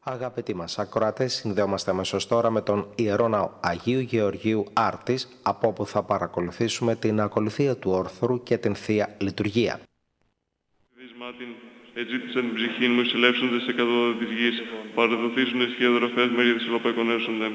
Αγαπητοί μας ακροατές, συνδέομαστε αμέσως τώρα με τον Ιερό Ναό Αγίου Γεωργίου Άρτης, από όπου θα παρακολουθήσουμε την ακολουθία του όρθρου και την Θεία Λειτουργία. Ετζήτησαν την ψυχήν μου, εισελεύσονται σε κατώτα της γης, παραδοθήσουν ισχύα δωροφές μερίδες ελοπαϊκονέσονται.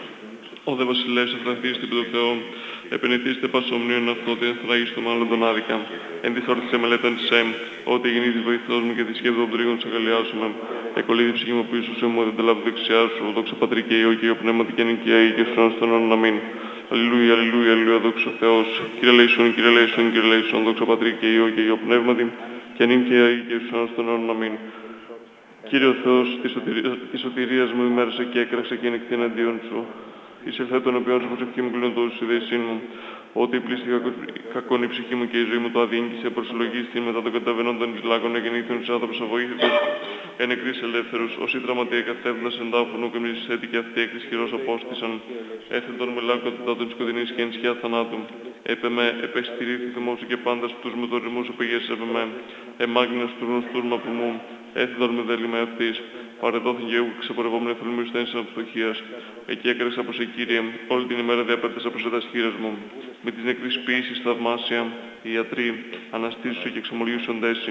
Ο δε βασιλεύς αφραθίστηκε το Θεό, επενηθήστε πασομνίων αυτό, ότι ενθραγείς το μάλλον τον άδικα. Εν της όρθης εμελέταν της ΕΜ, ότι γεννή της βοηθός μου και τη σχέδο των τρίγων σε αγαλιάσουμε. Εκολύδη ψυχή μου πίσω σε μου, δεν τελάβω δεξιά σου, δόξα Πατρί και Υιό και Υιό Πνεύμα την και Αή και στον στον όνον αμήν. Αλληλούια, αλληλούια, αλληλούια, δόξα Θεός. Κύριε Λέησον, Κύριε Λέησον, Κύριε Λέησον, δόξα Πατρί και Υιό και Υιό Πνεύμα και νυν και Αή και στον στον όνον αμήν. Κύριε ο Θεός, τη σωτηρίας μου ημέρασε και έκραξε και νυχτή εναντίον σου. Εισελθέ τον οποίον σου προσευχή μου κλεινοντός η δεσίν μου, ότι πλήστη κακόν η ψυχή μου και η ζωή μου το αδιήγγισε προσυλλογίστην μετά των καταβαινόντων εις λάκων εγεννήθων εις άνθρωπος αβοήθητος, εν εκρής ελεύθερους, όσοι τραυματία καθεύδοντας εν τάφου νου και μισθέτη και αυτοί εκ της χειρός απόστησαν, έθετον με λάκκο κατά των σκοτεινής και εν σκιά θανάτου. Έπε με, επεστηρίθη θυμός και πάντας τους με το ρυμούς επεγές έπε με, εμάγνας τουρνούς τούρμα που μου, έθετον με δέλημα ευθύς. Παρεδόθην και εγώ ξεπορευόμουν θελμίου στένσης από φτωχίας. Εκεί έκραξα από σε Κύριε, όλη την ημέρα διαπέτασα από σε τα σχήρας μου. Με τις νεκρής ποιήσεις θαυμάσια, οι ιατροί αναστήσουσαι και εξομολογήσουν τέση.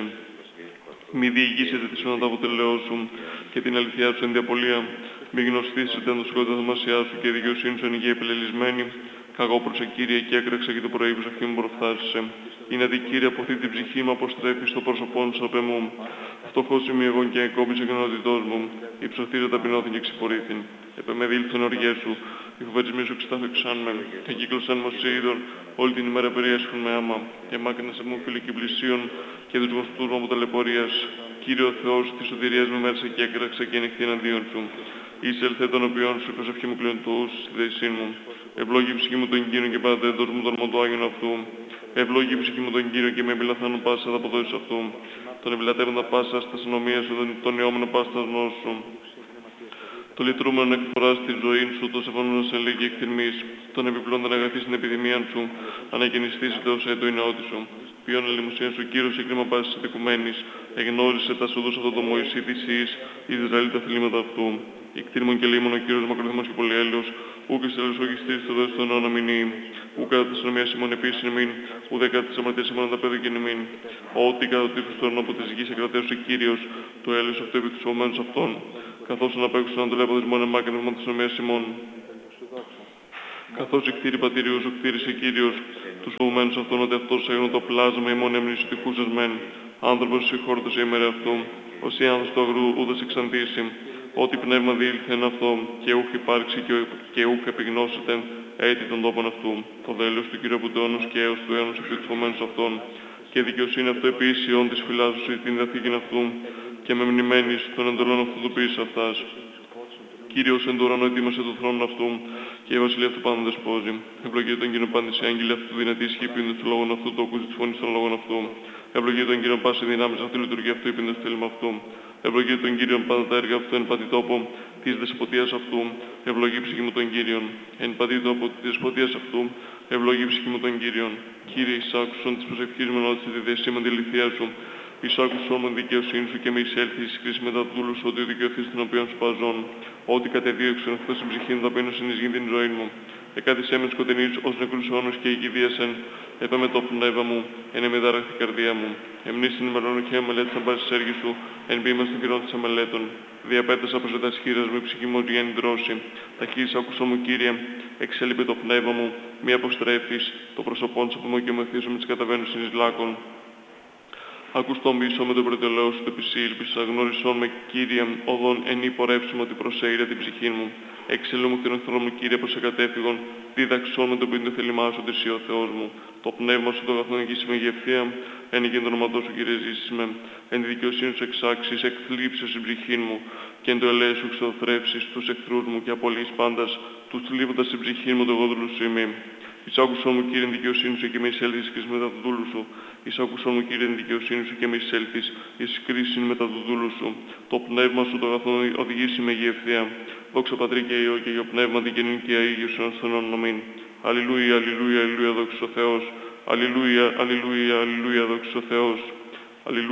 Μη διηγήσετε τη σώματα από τελεό σου και την αληθιά σου εν διαπολία. Μη γνωστήσετε εν το σκότω θαυμασιά σου και η δικαιοσύνη σου εν υγεία επιλελισμένη. Καγώ προς σε Κύριε και έκραξα και το πρωί που ψυχή μου προφθάσισε. Είναι αδικήρια από αυτή την ψυχή μου αποστρέφει στο πρόσωπό σου απ' εμού. Φτωχός είμαι εγώ και εκκόμπησε κοινότητός μου. Υψωθήρα ταπεινώθην και ξυπορήθην. Επεμεδήλθον οργές σου. Οι φοβετισμοί σου εξτάφεξαν με. Εκύκλωσαν μου σε είδωρ. Όλη την ημέρα περιέσχουν με άμα. Και μάκρυνασε μου φιλική πλησίων και τους γνωστούς μου από ταλαιπωρίας. Κύριε ο Θεός, τη σωτηρίας μου μέρσε και έκραξε και νυχτή εναντίον σου. Εισελθέ των οποίων σου προσευχή μου κλειοντούς στη δεσίν μου. Ευλόγη η ψυχή μου τον Κύριο και παρατέτως μου τον μοντοάγιον αυτού. Ευλόγη η ψυχή μου τον Κύριο και με επιλαθάνουν πάσα τα αποδόσεις αυτού. Τον επιλατεύοντα πάσα στα συνομία σου, τον ιόμενο πάσα στα γνώσου σου. Το λυτρούμενον εκφοράς τη ζωή σου, το σεφανόν σε λέγει εκτιμής. Τον επιπλώντα να αγαθείς την επιδημία σου, αναγεννηστείς το ως έτω η νεότη σου. Ποιόν ελεημοσία σου, Κύριος, η κρίμα πάσης ετικουμένης, εγνώρισε τα σοδούς αυτό το Μωυσή της Ιης, Ισραήλ τα θλίματα αυτού. Ικτήρμον και λίμον ο Κύριος μακροθυμός και πολυέλεος, ούκ εις τελεσόγιστής το δες των αιώνα μηνύει, ούκ κατά της ονομίας ημών επίσης ημίν, ουδέ κατά της αμαρτίας ημών ανταπέδου και ημίν. Ότι κατά το τείχος των από της γης εκρατέωσε Κύριος, το έλεος αυτό επί τους ομένους αυτών, καθώς αναπέξουν να το λέγοντας μόνο εμάκρυνε μόνο της ονομίας ημών. Καθώς εκτήρη πατήριους, ο κτήρισε Κύριος, τους φοβουμένους αυτών, ότι αυτός έγινε το πλάσμα ημών έμνης τυχούσας μεν. Άνθρωπος συγχώρτωσε η μέρα αυτού, ως η άνθος του αγρού ούδες εξαντήσει. Ότι πνεύμα διήλθε εν αυτό, και ούχ υπάρξει και ούχ επιγνώσετε έτη των τόπων αυτού. Το δέλεος του Κύριου από του αιώνος και έως του αιώνος επί τους φωμένους αυτών. Και δικαιοσύνη αυτό επί ίσιον της φυλάσσουσι την διαθήκην αυτού, και με μνημένης των εντολών αυτού του ποιής αυτάς. Κύριος εν το ουρανό ετοίμασε του θρόνου αυτού, και η βασιλεία αυτού πάντα δεσπόζει. Ευλογεί τον Κύριο πάντης η άγγελοι αυτού δυνατή ισχύ πίνδος του λόγων αυτού, το ακούσει τη φωνή των λόγων αυτού. Ευλογεί τον Κύριο πάση δυνάμεις αυτή λειτουργία αυτού, η πίνδος θέλημα αυτού. Ευλογεί τον Κύριον πάντα τα έργα αυτού εν πατή τόπο της δεσποτείας αυτού. Ευλογεί ψυχή μου τον Κύριον. Εν πατή τόπο της δεσποτείας αυτού. Ευλογεί ψυχή μου τον Κύριον. Κύριε, εισάκουσον της προσευχής μου ενώντας τη δεσίμαντη ηλικία σου. Εισάκουσον με δικαιοσύνη σου και με εισέλθεις εις κρίση μετά του δούλου σου, ότι δικαιωθείς την οποίον σπαζών. Ότι κατεδίωξον αυτός την ψυχήν ταπείνωσεν εις γη την ζωή μου. Εκάτησέ με σκοτεινής ως νεκρούς αιώνος και οικηδίασεν. Έπε με το πνεύμα μου, εν εμιδάραχτη καρδία μου. Εμνήσιν ημερών και μελέτης να πάσης έργη σου, εν ποίημα των χειρών της αμελέτων. Διαπέτασα προς τα σχήρας μου, η ψυχή μου ότι γέννη δρόση. Ταχύς άκουσον μου, Κύριε, εξέλιπε το πνεύμα μου, μη αποστρέφεις το προσωπόν σου που μου και με θύσω με τις καταβαίνουσιν εις λάκων. Ακουστόν πίσω με τον πρωτελαιό σου το επισήλπισα, γνώρισόν με, Κύριε, οδόν εν υπορεύσιμο ότι προσέειρε την ψυχή μου. Εξελού μου την εχθρό μου, Κύριε, προς εκατέφυγον, δίδαξόν με το πίντο θελημά σου, ότι ο Θεός μου. Το πνεύμα σου το καθόν εγγύσει με γευθεία, εν υγιήν το όνομα σου, Κύριε, ζήσεις με. Εν τη δικαιοσύνη σου εξάξεις, εκθλίψεις την ψυχή μου, και εν το ελέη σου εξοδοθρεύσεις τους εχθρούς μου και απολύεις πάντας, τους θλίβοντας την ψυχή μου, το γόδουλου σου ημί. Εισάκουσον μου, Κύριε, την δικαιοσύνη σου και με εισέλθεις εις μετά του δούλου σου. Εισάκουσον μου, Κύριε, την δικαιοσύνη σου και με εισέλθεις εις κρίση μετά του δούλου σου. Το πνεύμα σου το αγαθόν οδηγήσει με ευθεία. Δόξα Πατρί και Υιό και Υιό Πνεύμα την καινή και αίγιον στον όνον αμήν. Αλληλούια, αλληλούια, αλληλούια, δόξα ο Θεός. Αλληλούια, αλληλούια, αλληλούια, δόξα ο Θεός. Αλληλούια.